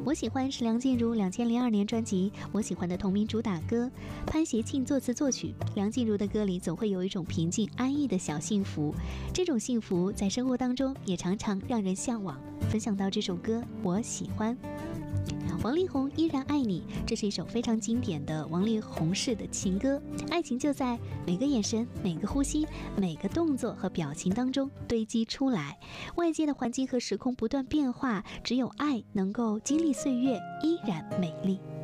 我喜欢是梁静茹2002年专辑《我喜欢》的同名主打歌，潘协庆作词作曲。梁静茹的歌里总会有一种平静安逸的小幸福，这种幸福在生活当中也常常让人向往。分享到这首歌《我喜欢》。王力宏依然爱你，这是一首非常经典的王力宏式的情歌。爱情就在每个眼神、每个呼吸、每个动作和表情当中堆积出来。外界的环境和时空不断变化，只有爱能够经历岁月，依然美丽。